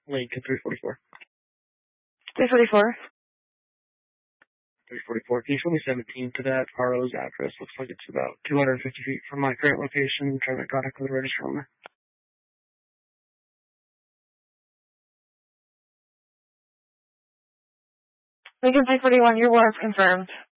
Lincoln 344. 344. 344. Can you show me 17 to that RO's address? Looks like it's about 250 feet from my current location. I'm trying to contact with the register owner. Lincoln 341, your warrant's confirmed.